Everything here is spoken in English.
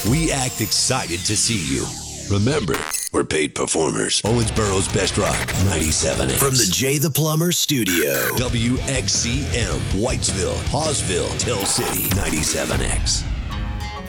We act excited to see you. Remember, we're paid performers. Owensboro's Best Rock, 97X. From the Jay the Plumber Studio. WXCM, Whitesville, Hawesville, Tell City, 97X.